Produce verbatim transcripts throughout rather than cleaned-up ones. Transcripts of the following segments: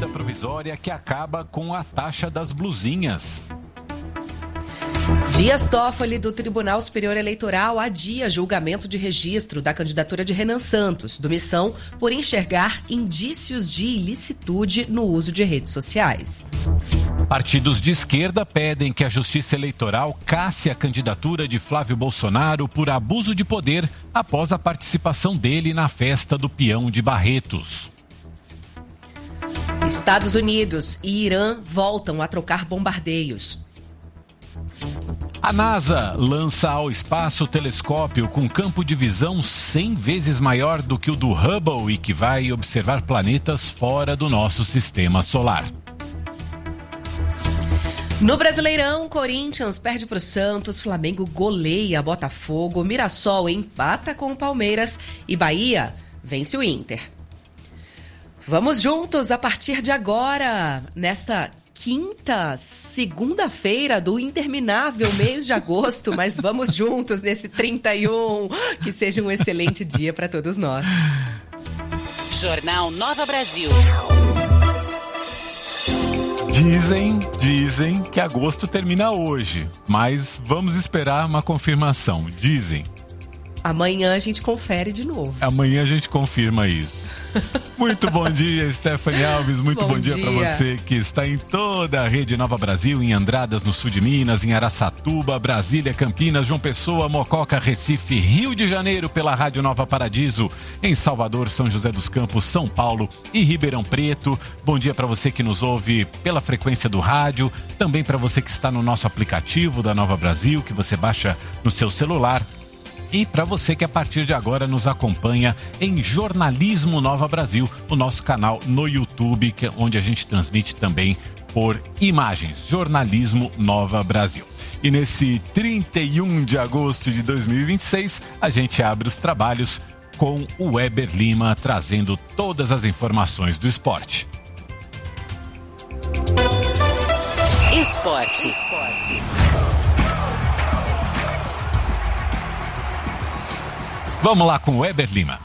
medida provisória que acaba com a taxa das blusinhas. Dias Toffoli, do Tribunal Superior Eleitoral, adia julgamento de registro da candidatura de Renan Santos, do Missão, por enxergar indícios de ilicitude no uso de redes sociais. Partidos de esquerda pedem que a Justiça Eleitoral casse a candidatura de Flávio Bolsonaro por abuso de poder após a participação dele na festa do peão de Barretos. Estados Unidos e Irã voltam a trocar bombardeios. A NASA lança ao espaço telescópio com campo de visão cem vezes maior do que o do Hubble e que vai observar planetas fora do nosso sistema solar. No Brasileirão, Corinthians perde para o Santos, Flamengo goleia Botafogo, Mirassol empata com o Palmeiras e Bahia vence o Inter. Vamos juntos a partir de agora, nesta quinta, segunda-feira do interminável mês de agosto, mas vamos juntos nesse trinta e um, que seja um excelente dia para todos nós. Jornal Nova Brasil. Dizem, dizem que agosto termina hoje, mas vamos esperar uma confirmação. Dizem. Amanhã a gente confere de novo. Amanhã a gente confirma isso. Muito bom dia, Stephanie Alves. Muito bom, bom dia, dia. para você que está em toda a Rede Nova Brasil, em Andradas, no sul de Minas, em Araçatuba, Brasília, Campinas, João Pessoa, Mococa, Recife, Rio de Janeiro, pela Rádio Nova Paradiso, em Salvador, São José dos Campos, São Paulo e Ribeirão Preto. Bom dia para você que nos ouve pela frequência do rádio, também para você que está no nosso aplicativo da Nova Brasil, que você baixa no seu celular. E para você que a partir de agora nos acompanha em Jornalismo Nova Brasil, o nosso canal no YouTube, que é onde a gente transmite também por imagens, Jornalismo Nova Brasil. E nesse trinta e um de agosto de dois mil e vinte e seis, a gente abre os trabalhos com o Weber Lima, trazendo todas as informações do esporte. Esporte. Vamos lá com o Weber Lima.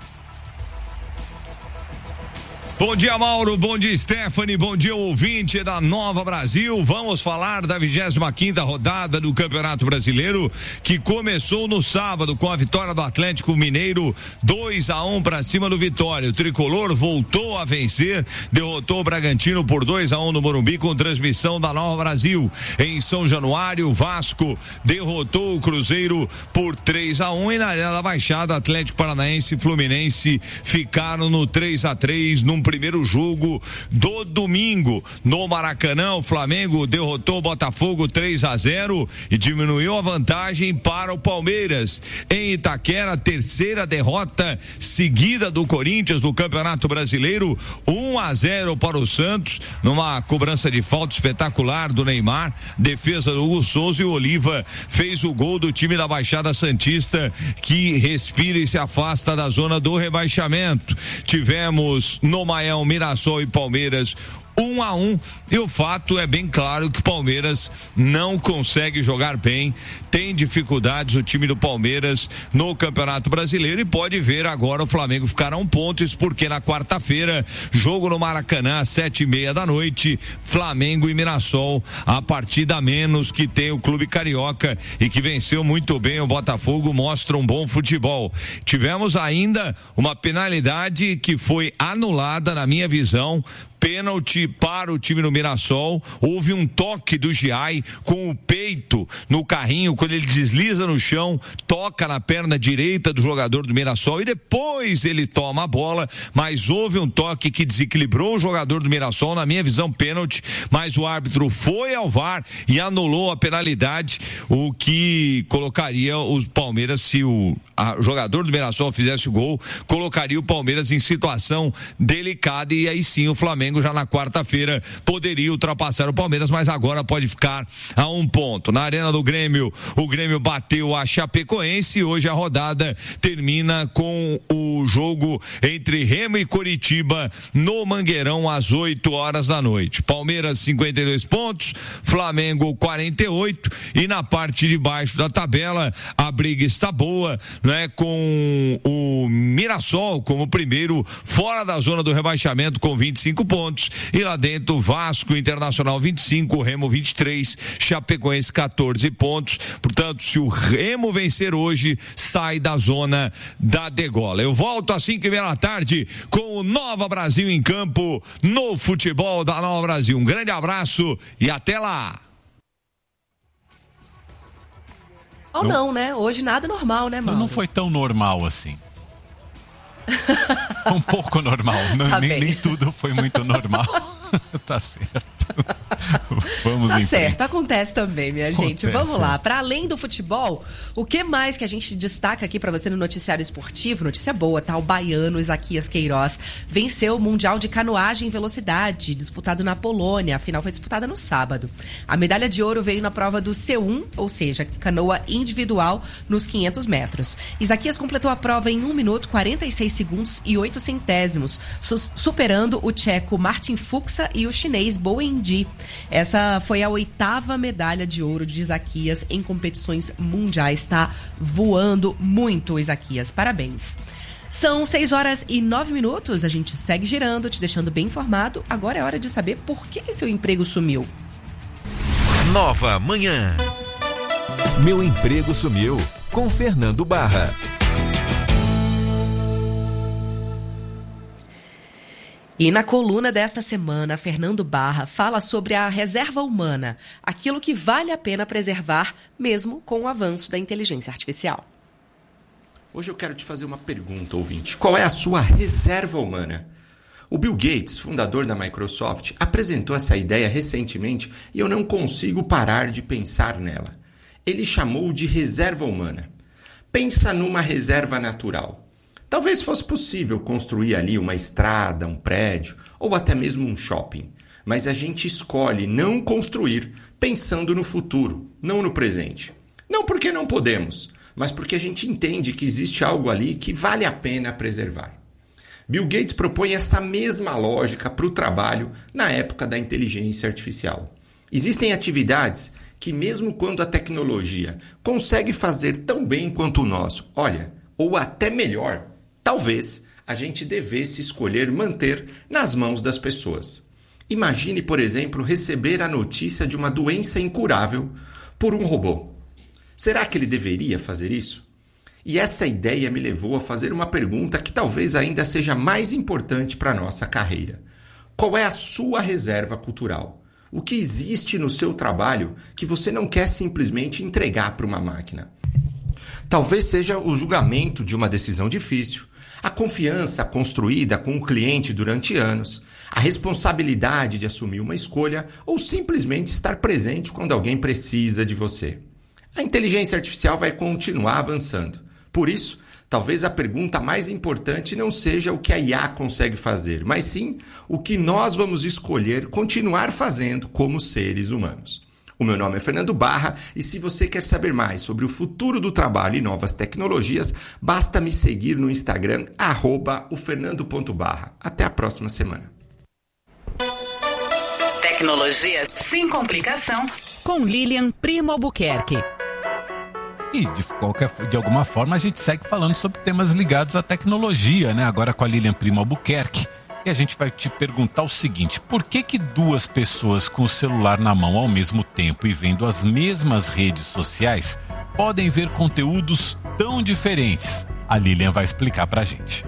Bom dia, Mauro, bom dia, Stephanie, bom dia, ouvinte da Nova Brasil. Vamos falar da vigésima quinta rodada do Campeonato Brasileiro, que começou no sábado com a vitória do Atlético Mineiro, dois a um para cima do Vitória. O tricolor voltou a vencer, derrotou o Bragantino por dois a um no Morumbi, com transmissão da Nova Brasil. Em São Januário, o Vasco derrotou o Cruzeiro por três a um e na Arena da Baixada, Atlético Paranaense e Fluminense ficaram no três a três num primeiro jogo do domingo. No Maracanã, o Flamengo derrotou o Botafogo três a zero e diminuiu a vantagem para o Palmeiras. Em Itaquera, terceira derrota seguida do Corinthians no Campeonato Brasileiro, um a zero para o Santos, numa cobrança de falta espetacular do Neymar, defesa do Hugo Souza, e o Oliva fez o gol do time da Baixada Santista, que respira e se afasta da zona do rebaixamento. Tivemos no Maião, Mirassol e Palmeiras um a um, e o fato é bem claro que o Palmeiras não consegue jogar bem, tem dificuldades o time do Palmeiras no Campeonato Brasileiro, e pode ver agora o Flamengo ficar a um ponto, isso porque na quarta-feira, jogo no Maracanã às sete e meia da noite, Flamengo e Mirassol, a partida a menos que tem o Clube Carioca e que venceu muito bem o Botafogo, mostra um bom futebol. Tivemos ainda uma penalidade que foi anulada, na minha visão, pênalti para o time do Mirassol. Houve um toque do Giai com o peito no carrinho, quando ele desliza no chão, toca na perna direita do jogador do Mirassol e depois ele toma a bola, mas houve um toque que desequilibrou o jogador do Mirassol, na minha visão pênalti, mas o árbitro foi ao V A R e anulou a penalidade, o que colocaria os Palmeiras, se o a, jogador do Mirassol fizesse o gol, colocaria o Palmeiras em situação delicada, e aí sim o Flamengo já na quarta-feira poderia ultrapassar o Palmeiras, mas agora pode ficar a um ponto. Na Arena do Grêmio, o Grêmio bateu a Chapecoense e hoje a rodada termina com o jogo entre Remo e Coritiba no Mangueirão às oito horas da noite. Palmeiras cinquenta e dois pontos, Flamengo quarenta e oito, e na parte de baixo da tabela a briga está boa, né, com o Mirassol como primeiro, fora da zona do rebaixamento com vinte e cinco pontos. pontos. E lá dentro, Vasco Internacional vinte e cinco, Remo vinte e três, Chapecoense quatorze pontos. Portanto, se o Remo vencer hoje, sai da zona da degola. Eu volto às cinco e meia da tarde com o Nova Brasil em campo no futebol da Nova Brasil. Um grande abraço e até lá. Ou não, né? Hoje nada normal, né, Mauro? Não foi tão normal assim. Um pouco normal. Não, tá nem, nem tudo foi muito normal. Tá certo. Vamos tá em certo, frente. Acontece também, minha Acontece. gente. Vamos lá. Para além do futebol, o que mais que a gente destaca aqui para você no noticiário esportivo? Notícia boa, tá? O baiano Isaquias Queiroz venceu o Mundial de Canoagem em Velocidade, disputado na Polônia. A final foi disputada no sábado. A medalha de ouro veio na prova do C um, ou seja, canoa individual nos quinhentos metros. Isaquias completou a prova em um minuto, quarenta e seis segundos e oito centésimos, su- superando o tcheco Martin Fuchsa e o chinês Bo Wen-ji. Essa foi a oitava medalha de ouro de Isaquias em competições mundiais. Está voando muito, Isaquias. Parabéns. São seis horas e nove minutos. A gente segue girando, te deixando bem informado. Agora é hora de saber por que, que seu emprego sumiu. Nova Manhã. Meu emprego sumiu, com Fernando Barra. E na coluna desta semana, Fernando Barra fala sobre a reserva humana, aquilo que vale a pena preservar, mesmo com o avanço da inteligência artificial. Hoje eu quero te fazer uma pergunta, ouvinte. Qual é a sua reserva humana? O Bill Gates, fundador da Microsoft, apresentou essa ideia recentemente e eu não consigo parar de pensar nela. Ele chamou de reserva humana. Pensa numa reserva natural. Talvez fosse possível construir ali uma estrada, um prédio ou até mesmo um shopping. Mas a gente escolhe não construir pensando no futuro, não no presente. Não porque não podemos, mas porque a gente entende que existe algo ali que vale a pena preservar. Bill Gates propõe essa mesma lógica para o trabalho na época da inteligência artificial. Existem atividades que, mesmo quando a tecnologia consegue fazer tão bem quanto nós, olha, ou até melhor, talvez a gente devesse escolher manter nas mãos das pessoas. Imagine, por exemplo, receber a notícia de uma doença incurável por um robô. Será que ele deveria fazer isso? E essa ideia me levou a fazer uma pergunta que talvez ainda seja mais importante para a nossa carreira. Qual é a sua reserva cultural? O que existe no seu trabalho que você não quer simplesmente entregar para uma máquina? Talvez seja o julgamento de uma decisão difícil, a confiança construída com o cliente durante anos, a responsabilidade de assumir uma escolha ou simplesmente estar presente quando alguém precisa de você. A inteligência artificial vai continuar avançando. Por isso, talvez a pergunta mais importante não seja o que a I A consegue fazer, mas sim o que nós vamos escolher continuar fazendo como seres humanos. O meu nome é Fernando Barra e se você quer saber mais sobre o futuro do trabalho e novas tecnologias, basta me seguir no Instagram, arroba o fernando ponto barra. Até a próxima semana. Tecnologia sem complicação com Lilian Primo Albuquerque. E de, qualquer, de alguma forma a gente segue falando sobre temas ligados à tecnologia, né? Agora com a Lilian Primo Albuquerque. E a gente vai te perguntar o seguinte: por que que duas pessoas com o celular na mão ao mesmo tempo e vendo as mesmas redes sociais podem ver conteúdos tão diferentes? A Lilian vai explicar pra gente.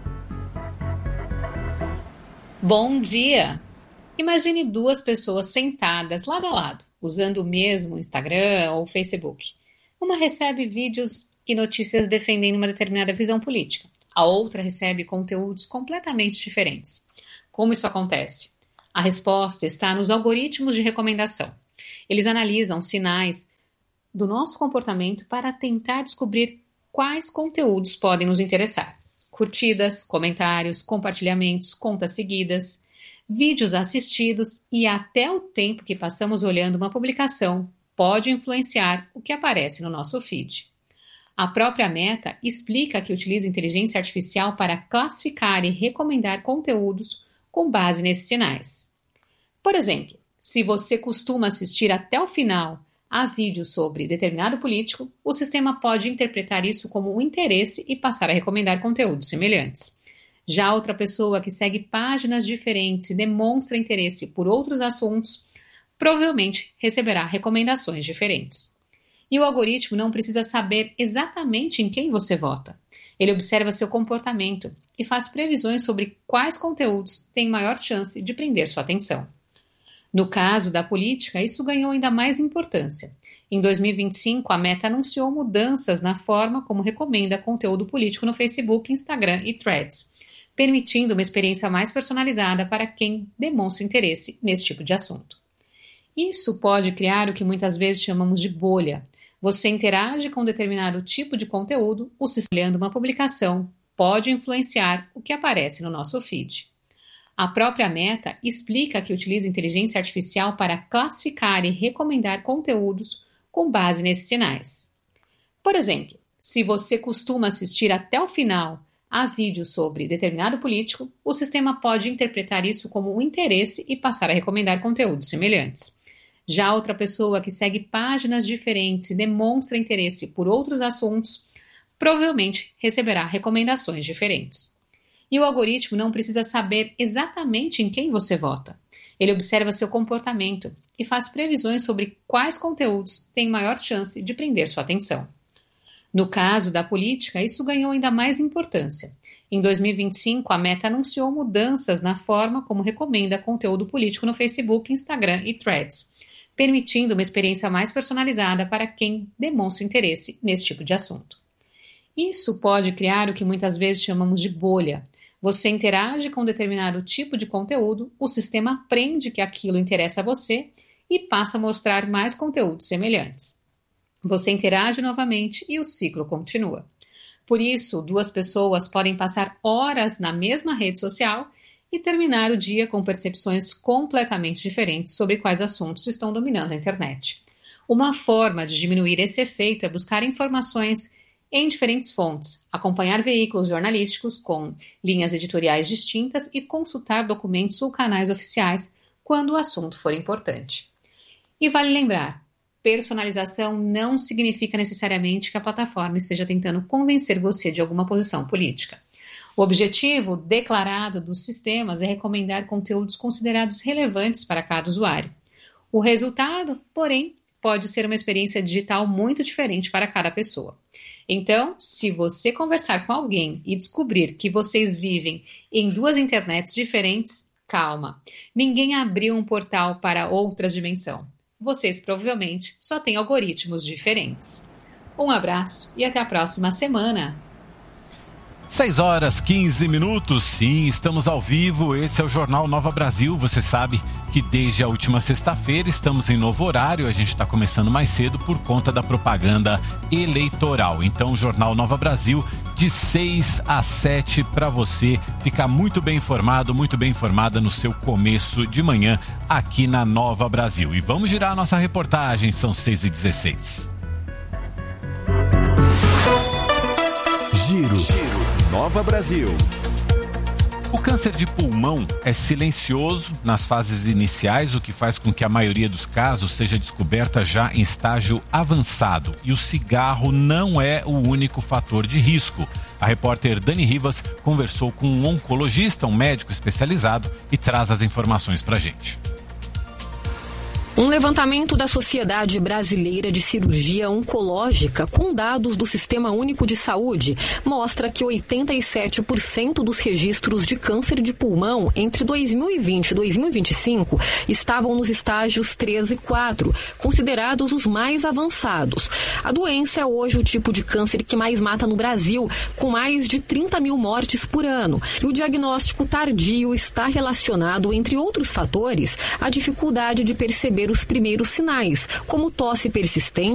Bom dia! Imagine duas pessoas sentadas lado a lado, usando o mesmo Instagram ou Facebook. Uma recebe vídeos e notícias defendendo uma determinada visão política. A outra recebe conteúdos completamente diferentes. Como isso acontece? A resposta está nos algoritmos de recomendação. Eles analisam sinais do nosso comportamento para tentar descobrir quais conteúdos podem nos interessar. Curtidas, comentários, compartilhamentos, contas seguidas, vídeos assistidos e até o tempo que passamos olhando uma publicação pode influenciar o que aparece no nosso feed. A própria Meta explica que utiliza inteligência artificial para classificar e recomendar conteúdos com base nesses sinais. Por exemplo, se você costuma assistir até o final a vídeos sobre determinado político, o sistema pode interpretar isso como um interesse e passar a recomendar conteúdos semelhantes. Já outra pessoa que segue páginas diferentes e demonstra interesse por outros assuntos, provavelmente receberá recomendações diferentes. E o algoritmo não precisa saber exatamente em quem você vota. Ele observa seu comportamento e faz previsões sobre quais conteúdos têm maior chance de prender sua atenção. No caso da política, isso ganhou ainda mais importância. Em dois mil e vinte e cinco, a Meta anunciou mudanças na forma como recomenda conteúdo político no Facebook, Instagram e Threads, permitindo uma experiência mais personalizada para quem demonstra interesse nesse tipo de assunto. Isso pode criar o que muitas vezes chamamos de bolha. Você interage com um determinado tipo de conteúdo, o sistema olhando uma publicação pode influenciar o que aparece no nosso feed. A própria Meta explica que utiliza inteligência artificial para classificar e recomendar conteúdos com base nesses sinais. Por exemplo, se você costuma assistir até o final a vídeos sobre determinado político, o sistema pode interpretar isso como um interesse e passar a recomendar conteúdos semelhantes. Já outra pessoa que segue páginas diferentes e demonstra interesse por outros assuntos, provavelmente receberá recomendações diferentes. E o algoritmo não precisa saber exatamente em quem você vota. Ele observa seu comportamento e faz previsões sobre quais conteúdos têm maior chance de prender sua atenção. No caso da política, isso ganhou ainda mais importância. Em dois mil e vinte e cinco, a Meta anunciou mudanças na forma como recomenda conteúdo político no Facebook, Instagram e Threads, permitindo uma experiência mais personalizada para quem demonstra interesse nesse tipo de assunto. Isso pode criar o que muitas vezes chamamos de bolha. Você interage com um determinado tipo de conteúdo, o sistema aprende que aquilo interessa a você e passa a mostrar mais conteúdos semelhantes. Você interage novamente e o ciclo continua. Por isso, duas pessoas podem passar horas na mesma rede social e terminar o dia com percepções completamente diferentes sobre quais assuntos estão dominando a internet. Uma forma de diminuir esse efeito é buscar informações em diferentes fontes, acompanhar veículos jornalísticos com linhas editoriais distintas e consultar documentos ou canais oficiais quando o assunto for importante. E vale lembrar, personalização não significa necessariamente que a plataforma esteja tentando convencer você de alguma posição política. O objetivo declarado dos sistemas é recomendar conteúdos considerados relevantes para cada usuário. O resultado, porém, pode ser uma experiência digital muito diferente para cada pessoa. Então, se você conversar com alguém e descobrir que vocês vivem em duas internets diferentes, calma. Ninguém abriu um portal para outra dimensão. Vocês provavelmente só têm algoritmos diferentes. Um abraço e até a próxima semana. seis horas, quinze minutos, sim, estamos ao vivo, esse é o Jornal Nova Brasil, você sabe que desde a última sexta-feira estamos em novo horário, a gente está começando mais cedo por conta da propaganda eleitoral, então o Jornal Nova Brasil de seis às sete para você ficar muito bem informado, muito bem informada no seu começo de manhã aqui na Nova Brasil. E vamos girar a nossa reportagem, são seis e dezesseis. Giro. Giro. Nova Brasil. O câncer de pulmão é silencioso nas fases iniciais, o que faz com que a maioria dos casos seja descoberta já em estágio avançado. E o cigarro não é o único fator de risco. A repórter Dani Rivas conversou com um oncologista, um médico especializado, e traz as informações pra gente. Um levantamento da Sociedade Brasileira de Cirurgia Oncológica com dados do Sistema Único de Saúde mostra que oitenta e sete por cento dos registros de câncer de pulmão entre dois mil e vinte e dois mil e vinte e cinco estavam nos estágios três e quatro, considerados os mais avançados. A doença é hoje o tipo de câncer que mais mata no Brasil, com mais de trinta mil mortes por ano. E o diagnóstico tardio está relacionado, entre outros fatores, à dificuldade de perceber os primeiros sinais, como tosse persistente,